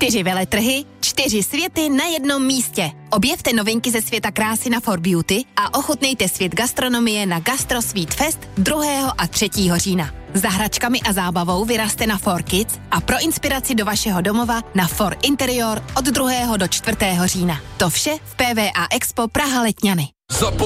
4 veletrhy, 4 světy na jednom místě. Objevte novinky ze světa krásy na For Beauty a ochutnejte svět gastronomie na Gastro Sweet Fest 2. a 3. října. Za hračkami a zábavou vyrazte na For Kids a pro inspiraci do vašeho domova na For Interior od 2. do 4. října. To vše v PVA Expo Praha Letňany.